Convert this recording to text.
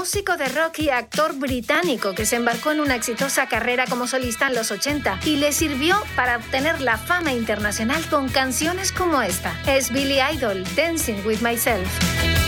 músico de rock y actor británico que se embarcó en una exitosa carrera como solista en los 80 y le sirvió para obtener la fama internacional con canciones como esta. Es Billy Idol, Dancing with Myself.